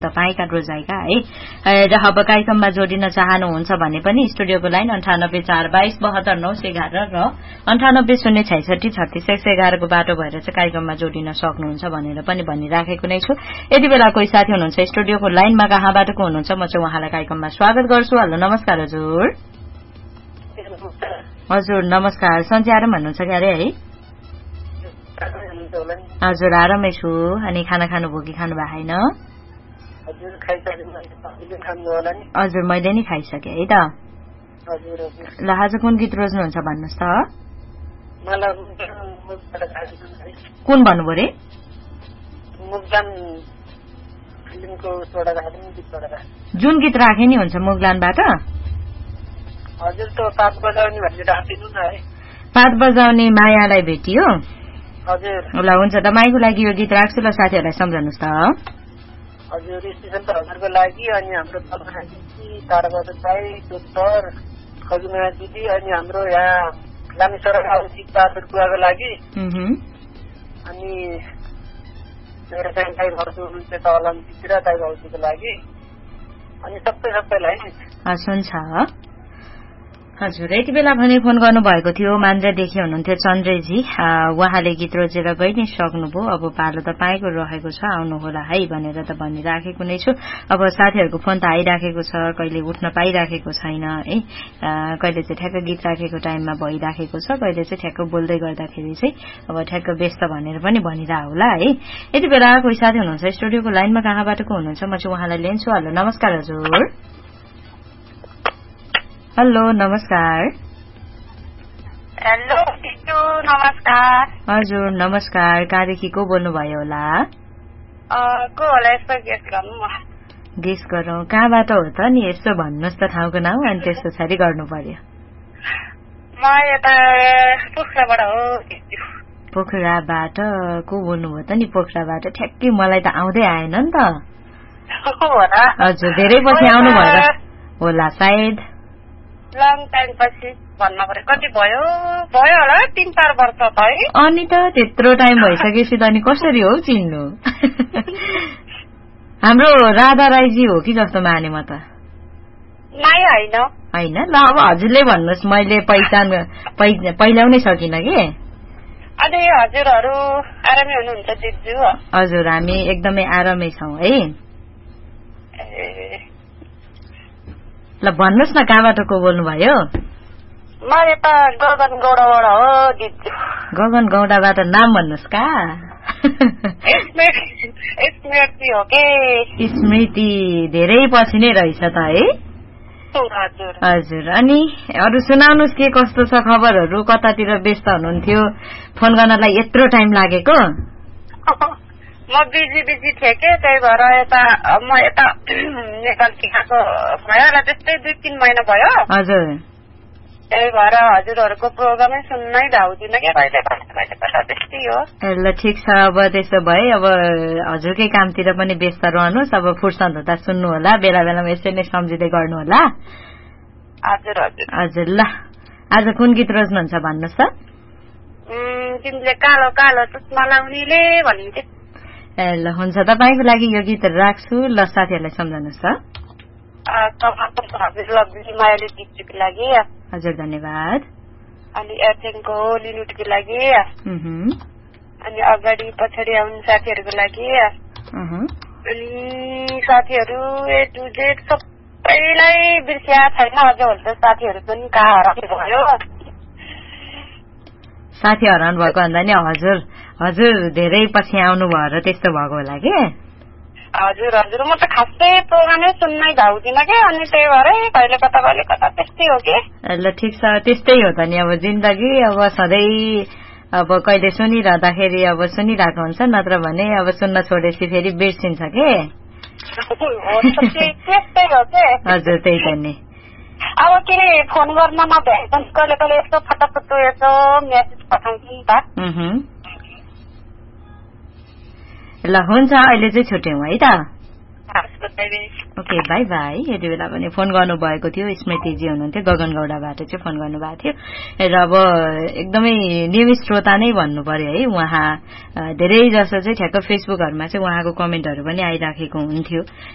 तपाईँका रोजाइका है र अब कार्यक्रममा जोडिन चाहनुहुन्छ भने पनि स्टुडियोको लाइन 9842227911 र 9806633611 को बाटो भएर चाहिँ कार्यक्रममा जोडिन सक्नुहुन्छ भनेर पनि भनिराखेको नै छु। यति बेला कोही साथी हुनुहुन्छ स्टुडियोको लाइनमा, कहाँबाट को हुनुहुन्छ? म चाहिँ उहाँलाई कार्यक्रममा स्वागत गर्छु। हेलो नमस्कार हजुर। हजुर नमस्कार, सन्चै आराम भन्नुहुन्छ क्यारे है? हजुर आरामै छु। अनि खाना खानुभयो कि खानु भएको छैन? हजुर मैले नि खाइसकेँ है त। ल आज कुन गीत रोज्नुहुन्छ भन्नुहोस् त? कुन भन्नुभयो रे? जुन गीत राखे नि हुन्छ मुगलानबाट? हजुर त पात बजाउने भन्ने राखिदिनु न है। पात बजाउने मायालाई भेटियो? हजुर। ल हुन्छ, तपाईँको लागि यो गीत राख्छु। ल साथीहरूलाई सम्झाउनुहोस् त। हजुर स्पेसल त हजुरको लागि, अनि हाम्रो कल्पना दिदी, ताराबहादुर भाइ, डोक्टर खजुना दिदी, अनि हाम्रो यहाँ लामेश्वर बहादुर बुवाको लागि, अनि मेरो चाहिँ दाइ भाउजू हुनुहुन्छ तलमतिर दाइ भाउजूको लागि, अनि सबैलाई हुन्छ। हजुर यति बेला भने फोन गर्नुभएको थियो मान्द्रेदेखि हुनुहुन्थ्यो चन्द्रेजी। उहाँले गीत रोजेर गइ नै सक्नुभयो। अब पालो तपाईँको रहेको छ, आउनुहोला है भनेर त भनिराखेको नै छु। अब साथीहरूको फोन त आइराखेको छ, कहिले उठ्न पाइराखेको छैन है, कहिले चाहिँ ठ्याक्क गीत राखेको टाइममा भइराखेको छ, कहिले चाहिँ ठ्याक्क बोल्दै गर्दाखेरि चाहिँ अब ठ्याक्क व्यस्त भनेर पनि भनिरह होला है। यति बेला कोही साथी हुनुहुन्छ स्टुडियोको लाइनमा, कहाँबाट को हुनुहुन्छ? म चाहिँ उहाँलाई लिन्छु। हेलो नमस्कार हजुर। हेलो नमस्कार। हेलो नमस्कार। हजुर नमस्कार, कहाँदेखि को बोल्नुभयो होला? को होला यसो गेस गर्नु म। गेस गरौँ, कहाँबाट हो त नि? यसो भन्नुहोस् त ठाउँको नाम, अनि त्यस पछाडि गर्नु पर्यो। म यता पोखराबाट हो। पोखराबाट को बोल्नुभयो त नि? पोखराबाट ठ्याक्कै मलाई त आउँदै आएन नि त। हजुर धेरै पछि आउनु भएर होला सायद। लङ टाइम पछि भन्न पर्यो। कति भयो होला 3-4 वर्ष त है। अनि त त्यत्रो टाइम भइसकेपछि त अनि कसरी हो चिन्नु? हाम्रो राधा राईजी हो कि जस्तो माने म त। होइन। ल अब हजुरले भन्नुहोस्, मैले पहिचान पहिल्याउनै सकिनँ कि। अनि हजुरहरू आरामै हुनुहुन्छ दिजु? हजुर हामी एकदमै आरामै छौँ है। ल भन्नुहोस् न कहाँबाट को बोल्नुभयो? म यता गगन गौडाबाट हो दिजु। गगन गौडाबाट नाम भन्नुहोस् का? स्मृति हो के? स्मृति धेरै पछि नै रहेछ त है। हजुर अनि अरू सुनाउनुहोस्, के कस्तो छ खबरहरू? कतातिर व्यस्त हुनुहुन्थ्यो? फोन गर्नलाई यत्रो टाइम लागेको? म बिजी थिएँ कि, त्यही भएर म यता नेपाल सिकाएको भयो होला, त्यस्तै 2-3 महिना भयो। हजुर त्यही भएर हजुरहरूको प्रोग्रामै सुन्नै भ्याउँदिन क्या, कहिले त्यस्तै हो। ल ठिक छ, अब त्यसो भए अब हजुरकै कामतिर पनि व्यस्त रहनुहोस्। अब फुर्सद हुँदा सुन्नु होला, बेला बेलामा यसरी नै सम्झिँदै गर्नु होला। हजुर हजुर हजुर। ल आज कुन गीत रोज्नुहुन्छ भन्नुहोस् त? तिमीले कालो कालो चस्मा लाउनेले भनिन्छ। ल हुन्छ, तपाईँको लागि यो गीत राख्छु। ल साथीहरूलाई सम्झाउनुहोस् त। मायाले दिदीको लागि हजुर धन्यवाद। अनि एथेनको लिनुटको लागि, अनि अगाडि पछाडि आउने साथीहरूको लागि, अनि साथीहरू A to Z सबैलाई बिर्सिया छैन अझ भन्छ। साथीहरू पनि कहाँ हराउनु भयो? साथी हराउनु भएको भन्दा नि हजुर धेरै पछि आउनु भएर त्यस्तो भएको होला कि? हजुर हजुर, म त खासै प्रोग्रामै सुन्नै भ्याउँदिन क्या, अनि त्यही भएर कहिले कता त्यस्तै हो कि। ल ठिक छ, त्यस्तै हो त नि। अब जिन्दगी अब सधैँ अब कहिले सुनिरहँदाखेरि अब सुनिरहेको हुन्छ, नत्र भने अब सुन्न छोडेपछि फेरि बिर्सिन्छ के। हजुर त्यही त नि। अब के फोन गर्न नभ्याए पनि कहिले कहिले यस्तो फटाफट यसो मेसेज पठाउँछु नि त। ल हुन्छ, अहिले चाहिँ छुट्यौँ है त। Okay by by. यति बेला पनि फोन गर्नुभएको थियो स्मृतिजी हुनुहुन्थ्यो, गगन गौडाबाट चाहिँ फोन गर्नुभएको थियो। र अब एकदमै नियमित श्रोता नै भन्नु पर्यो है। उहाँ धेरै जसो चाहिँ ठ्याक्क फेसबुकहरूमा चाहिँ उहाँको कमेन्टहरू पनि आइराखेको हुन्थ्यो।